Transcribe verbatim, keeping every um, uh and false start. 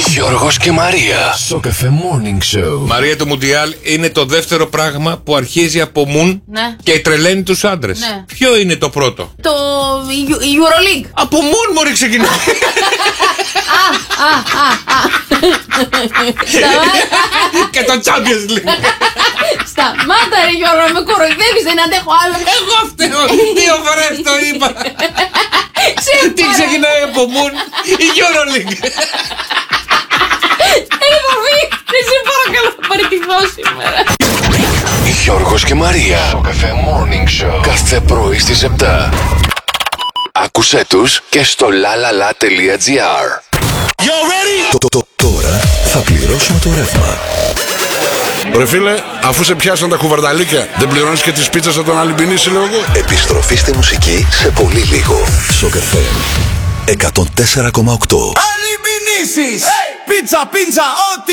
Γιώργος και Μαρία. Σοκαφέ Morning Show. Μαρία, το Μουντιάλ είναι το δεύτερο πράγμα που αρχίζει από μουν, ναι, και τρελαίνει τους άντρες. Ναι. Ποιο είναι το πρώτο? Το η Euroleague. Από μουν μωρή ξεκινάει. Και το Champions League. Σταμάτα ρε Γιώργο, με κοροϊδεύεις, δεν αντέχω άλλο. Εγώ φταίω, δύο φορές το είπα. Τι ξεκινάει από μουν? Η Euroleague. Ρε Βαβή, δεν σε παρακαλώ να παραιτηθώ σήμερα. Γιώργος και Μαρία. Σοκαφέ Morning Show. Κάθε πρωί στις επτά. Άκουσέ τους και στο lalala.gr. Το, το, το, τώρα θα πληρώσουμε το ρεύμα. Ρε φίλε, αφού σε πιάσαν τα κουβαρνταλίκια, δεν πληρώνεις και τις πίτσες από τον Αλυμπινίση, λέω εγώ. Επιστροφή στη μουσική σε πολύ λίγο. Σοκαφέ εκατόν τέσσερα κόμμα οκτώ. Αλυμπινίσεις! Πίτσα, πίτσα, ό,τι